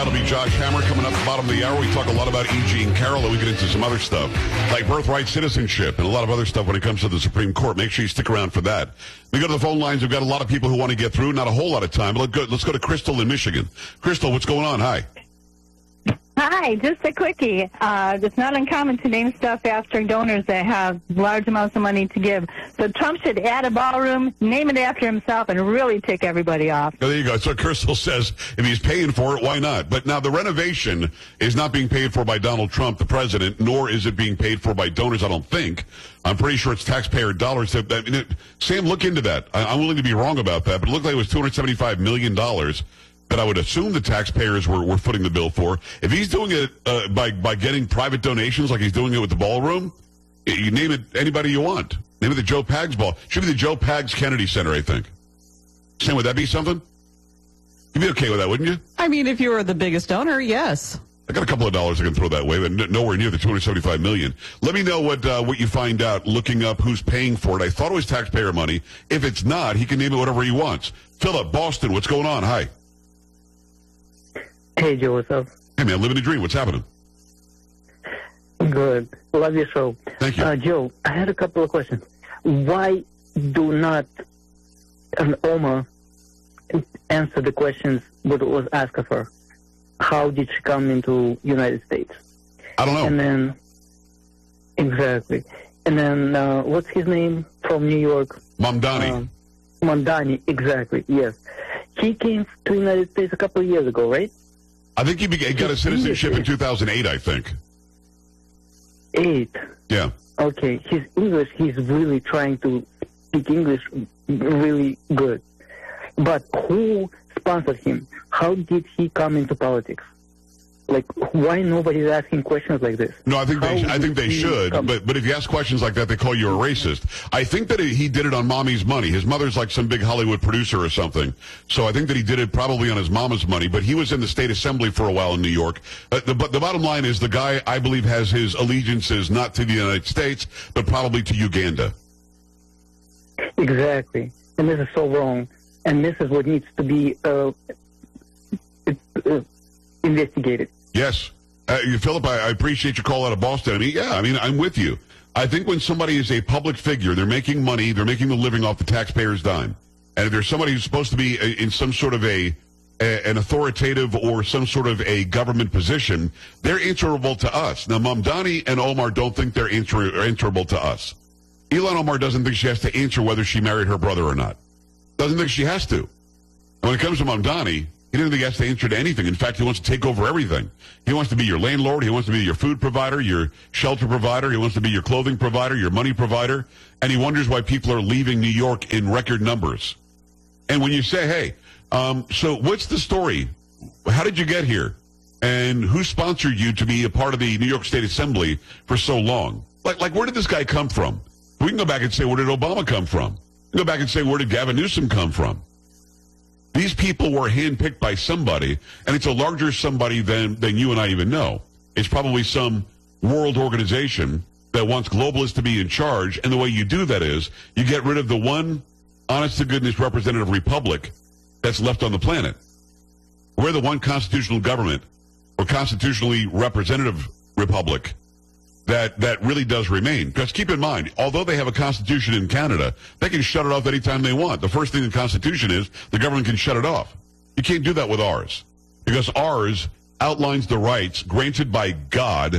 That'll be Josh Hammer coming up at the bottom of the hour. We talk a lot about E.G. and Carroll, and we get into some other stuff, like birthright citizenship and a lot of other stuff when it comes to the Supreme Court. Make sure you stick around for that. We go to the phone lines. We've got a lot of people who want to get through. Not a whole lot of time, but let's go to Crystal in Michigan. Crystal, what's going on? Hi. Hi, just a quickie. It's not uncommon to name stuff after donors that have large amounts of money to give. So Trump should add a ballroom, name it after himself, and really tick everybody off. Oh, there you go. So Crystal says if he's paying for it, why not? But now the renovation is not being paid for by Donald Trump, the president, nor is it being paid for by donors, I don't think. I'm pretty sure it's taxpayer dollars. Sam, look into that. I'm willing to be wrong about that, but it looked like it was $275 million. That I would assume the taxpayers were footing the bill for. If he's doing it by getting private donations like he's doing it with the ballroom, you name it anybody you want. Name it the Joe Pags ball. Should be the Joe Pags Kennedy Center, I think. Sam, would that be something? You'd be okay with that, wouldn't you? I mean, if you were the biggest donor, yes. I got a couple of dollars I can throw that way, but nowhere near the $275 million. Let me know what you find out looking up who's paying for it. I thought it was taxpayer money. If it's not, he can name it whatever he wants. Philip, Boston, what's going on? Hi. Hey, Joe, what's up? Hey, man, living the dream. What's happening? Good. Love your show. Thank you. Joe, I had a couple of questions. Why do not Omar answer the questions that was asked of her? How did she come into United States? I don't know. And then, exactly. And then, what's his name from New York? Mamdani. Mamdani, exactly, yes. He came to the United States a couple of years ago, right? I think he got a citizenship in 2008, I think. 8? Yeah. Okay, his English, he's really trying to speak English really good. But who sponsored him? How did he come into politics? Like, why nobody's asking questions like this? No, I think they should. But if you ask questions like that, they call you a racist. I think that he did it on mommy's money. His mother's like some big Hollywood producer or something. So I think that he did it probably on his mama's money. But he was in the state assembly for a while in New York. The bottom line is the guy, I believe, has his allegiances not to the United States, but probably to Uganda. Exactly. And this is so wrong. And this is what needs to be investigated. Yes. Philip, I appreciate your call out of Boston. I'm with you. I think when somebody is a public figure, they're making money, they're making a living off the taxpayer's dime. And if there's somebody who's supposed to be in some sort of an authoritative or some sort of a government position, they're answerable to us. Now, Mamdani and Omar don't think they're answerable to us. Ilhan Omar doesn't think she has to answer whether she married her brother or not. Doesn't think she has to. And when it comes to Mamdani, he doesn't think he has to answer to anything. In fact, he wants to take over everything. He wants to be your landlord. He wants to be your food provider, your shelter provider. He wants to be your clothing provider, your money provider. And he wonders why people are leaving New York in record numbers. And when you say, hey, so what's the story? How did you get here? And who sponsored you to be a part of the New York State Assembly for so long? Like where did this guy come from? We can go back and say, where did Obama come from? We can go back and say, where did Gavin Newsom come from? These people were handpicked by somebody, and it's a larger somebody than you and I even know. It's probably some world organization that wants globalists to be in charge, and the way you do that is you get rid of the one honest-to-goodness representative republic that's left on the planet. We're the one constitutional government or constitutionally representative republic that really does remain. Because keep in mind, although they have a constitution in Canada, they can shut it off anytime they want. The first thing in the Constitution is the government can shut it off. You can't do that with ours. Because ours outlines the rights granted by God,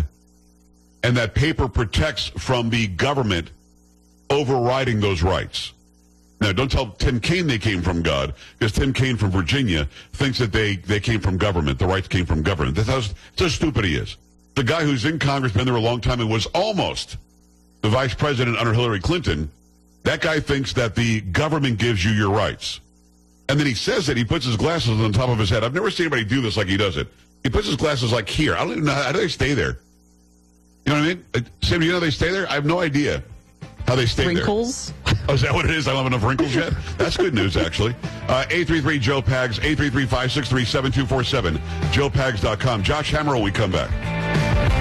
and that paper protects from the government overriding those rights. Now, don't tell Tim Kaine they came from God, because Tim Kaine from Virginia thinks that they came from government. The rights came from government. That's how stupid he is. The guy who's in Congress, been there a long time, and was almost the vice president under Hillary Clinton, that guy thinks that the government gives you your rights. And then he says it, he puts his glasses on top of his head. I've never seen anybody do this like he does it. He puts his glasses like here. I don't even know, how do they stay there? You know what I mean? Sam, do you know how they stay there? I have no idea how they stay Wrinkles? there. Oh, is that what it is? I don't have enough wrinkles yet? That's good news, actually. 833-JOE-PAGS, 833-563-7247, joepags.com. Josh Hammer when we come back.